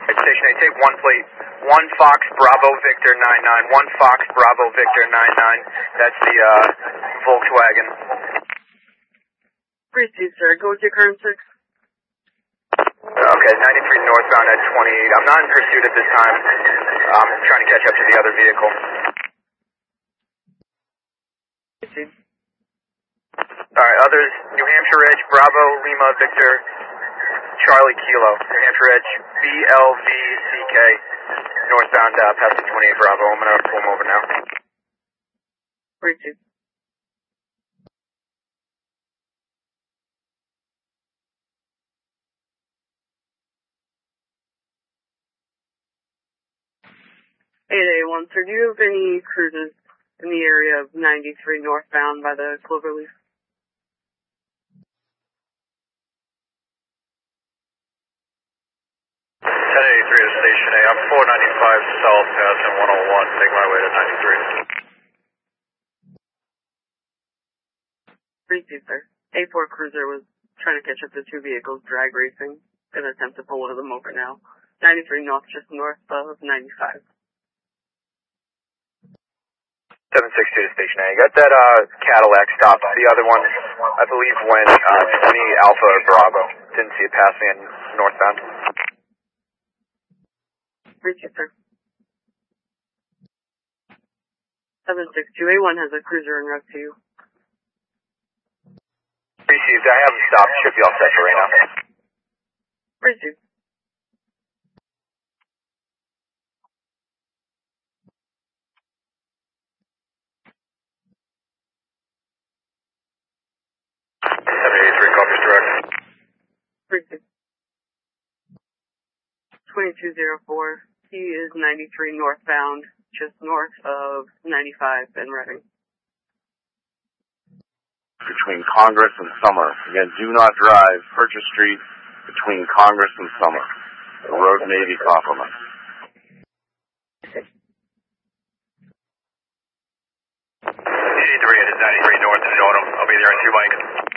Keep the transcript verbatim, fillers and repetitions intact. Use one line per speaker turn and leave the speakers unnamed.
Station eight, take one plate. one Fox Bravo Victor nine nine. one Fox Bravo Victor nine nine. That's the uh, Volkswagen.
Receive, sir. Go with your current six.
Okay, ninety-three northbound at twenty-eight. I'm not in pursuit at this time. I'm trying to catch up to the other vehicle.
Receive.
Alright, others, New Hampshire Edge, Bravo, Lima, Victor, Charlie, Kilo. New Hampshire Edge, B L V C K, northbound uh, past the twenty-eight Bravo. I'm going to pull him over now.
Receive. eight eight one, sir, do you have any cruises in the area of ninety-three northbound by the Cloverleaf?
ten eighty-three to Station A. I'm four ninety-five south passing one oh one, making my way to ninety-three.
Receive, sir. A four Cruiser was trying to catch up to two vehicles drag racing. Gonna attempt to pull one of them over now. ninety-three north, just north of ninety-five.
seven six two to Station A. You got that uh, Cadillac stop. The other one, I believe, went uh, twenty Alpha Bravo. Didn't see it passing in northbound.
Receive, sir. seven six two A one has a cruiser en route to you.
Received. I haven't stopped. Should be all set for right now.
Receive.
seven eighty-three, copies direct.
Receive. twenty-two oh four. He is ninety-three northbound, just north of ninety-five and Reading.
Between Congress and Summer. Again, do not drive Purchase Street between Congress and Summer. The road may be compromised.
eighty-three, it is ninety-three north in Autumn. I'll be there in two, Mike.